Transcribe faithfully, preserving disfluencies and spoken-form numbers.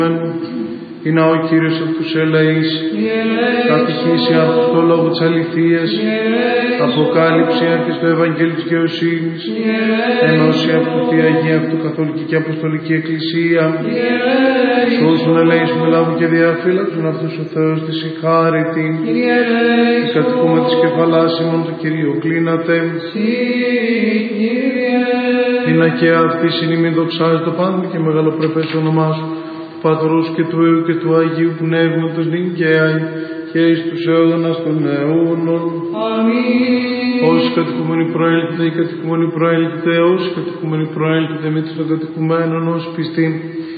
Είναι ο Κύριος εκ τους ελεείς, καθηγήσει από το λόγο της αληθείας, αποκάλυψη αρχής του Ευαγγέλου της δικαιοσύνης, ενώση από τη Θεία Αγία Αυτοκαθολική και Αποστολική Εκκλησία, σώσουν, ελέησουν, λάβουν και διαφύλαξουν αυτούς ο Θεός της η χάρητη, η κατοικούμε της κεφαλάς ημών του Κυρίου κλείνατε, είναι και αυτή συνειμή δοξάζει το πάντα και μεγαλοπρεπές όνομά σου, Πατρός και του Υιού και του Αγίου Πνεύματος νυν και αεί και εις τους αιώνας των αιώνων. Αμήν. Όσοι κατοικούμενοι προέλθετε, οι κατοικούμενοι προέλθετε, όσοι κατοικούμενοι προέλθετε με τους των κατοικουμένων ως πιστήν.